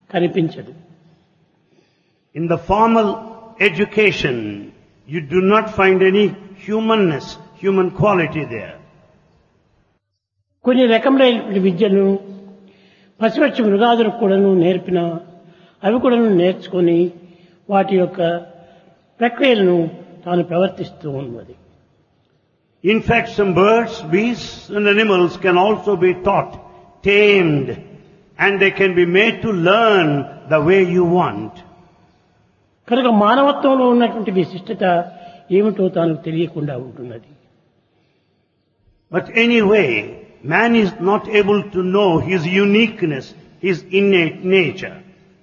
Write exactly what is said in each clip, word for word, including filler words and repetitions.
కనిపించదు. In the formal education, you do not find any humanness, human quality there. కొన్ని రకములైన విద్యను పశుపక్షి మృగాదులకు కూడాను నేర్పిన అవి కూడాను నేర్చుకొని వాటి యొక్క ప్రక్రియలను తాను ప్రవర్తిస్తూ ఉన్నది. In fact, some birds, beasts and animals can also be taught, tamed, and they can be made to learn the way you want. కనుక మానవత్వంలో ఉన్నటువంటి విశిష్టత ఏమిటో తాను తెలియకుండా ఉంటున్నది. But anyway, man is not able to know his uniqueness, his innate nature.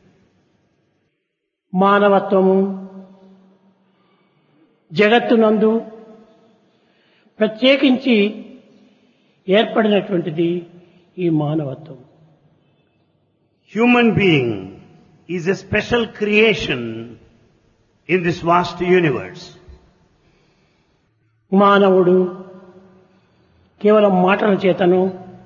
మానవత్వము జగత్తునందు ప్రత్యేకించి ఏర్పడినటువంటిది ఈ మానవత్వం. Human being is a special creation in this vast universe. మానవుడు కేవలం మాటల చేతను,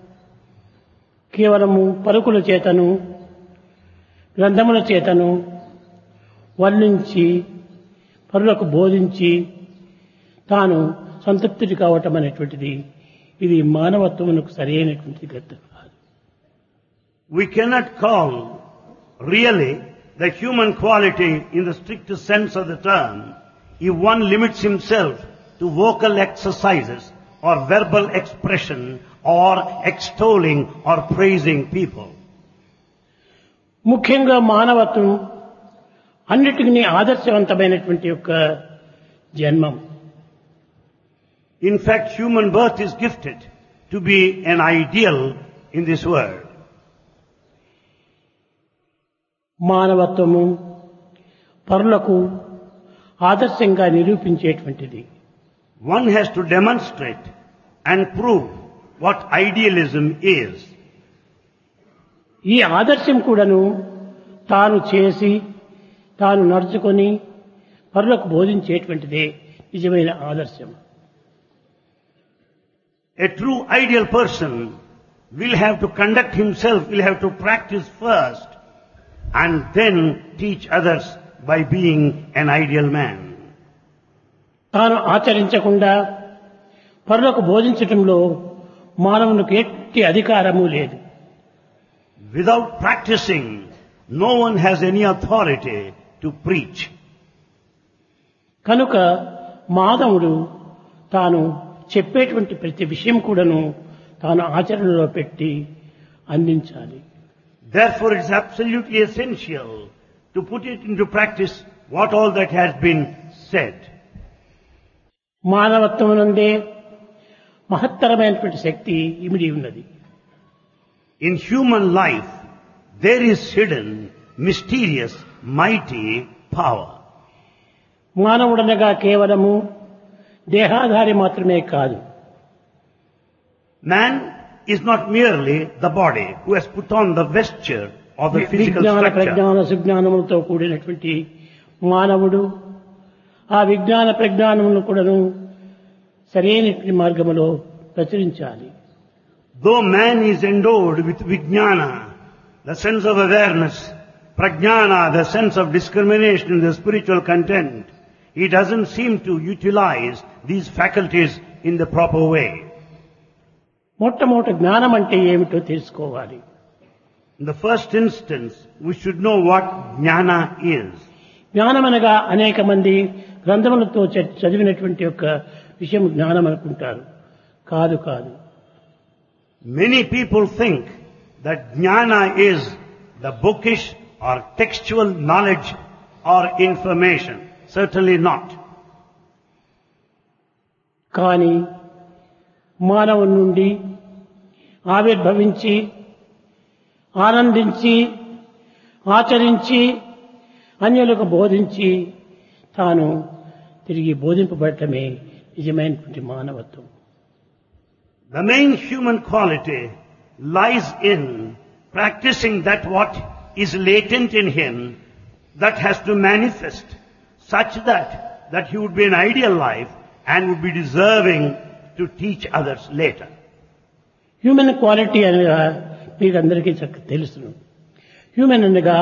కేవలము పలుకుల చేతను, గ్రంథముల చేతను వర్ణించి పరులకు బోధించి తాను సంతృప్తి కావటం అనేటువంటిది ఇది మానవత్వమునకు సరైనటువంటి గతి కాదు. We cannot call really the human quality in the strictest sense of the term if one limits himself to vocal exercises or verbal expression or extolling or praising people. ముఖ్యంగా మానవత్వం అన్నిటికీ ఆదర్శవంతమైనటువంటి యొక్క జన్మం. In fact, human birth is gifted to be an ideal in this world. మానవత్వము పరులకు ఆదర్శంగా నిరూపించేటువంటిది. One has to demonstrate and prove what idealism is. ఈ ఆదర్శం కూడాను తాను చేసి తాను నడుచుకొని పరులకు బోధించేటువంటిదే నిజమైన ఆదర్శం. A true ideal person will have to conduct himself, will have to practice first and then teach others by being an ideal man. తాను ఆచరించకుండా పరులకు బోధించటంలో మానవునికి ఎట్టి అధికారము లేదు. Without practicing, no one has any authority to preach. కనుక మానవుడు తాను చెప్పేటువంటి ప్రతి విషయం కూడాను తాను ఆచరణలో పెట్టి అందించాలి. Therefore, it is absolutely essential to put it into practice what all that has been said. మానవత్వమునందే మహత్తరమైనటువంటి శక్తి ఇమిడి ఉన్నది. In human life, there is hidden, mysterious, mighty power. మానవుడనగా కేవలము దేహాధారి మాత్రమే కాదు. Man is not merely the body who has put on the vesture of the physical విజ్ఞాన structure. ప్రజ్ఞాన సుజ్ఞానములతో కూడినటువంటి మానవుడు ఆ విజ్ఞాన ప్రజ్ఞానములను కూడాను సరైనటువంటి మార్గములో ప్రచురించాలి. Though man is endowed with vijnana, the sense of awareness, prajnana, the sense of discrimination in the spiritual content, he doesn't seem to utilize these faculties in the proper way. మొట్టమొదటి జ్ఞానం అంటే ఏమిటో తెలుసుకోవాలి. In the first instance, we should know what jnana is. జ్ఞానం అనగా అనేక మంది గ్రంథములతో చ- చదివినటువంటి యొక్క విషయం జ్ఞానం అనుకుంటారు. కాదు కాదు. Many people think that jnana is the bookish or textual knowledge or information. Certainly not. కానీ మానవుని నుండి ఆవిర్భవించి ఆనందించి ఆచరించి అన్యులకు బోధించి తాను తిరిగి బోధింపబడటమే నిజమైనటువంటి మానవత్వం. The main human quality lies in practicing that what is latent in him that has to manifest such that that he would be an ideal life and would be deserving to teach others later. Human quality అనగా మీకు అందరికీ చక్కగా తెలుసును. Human అనగా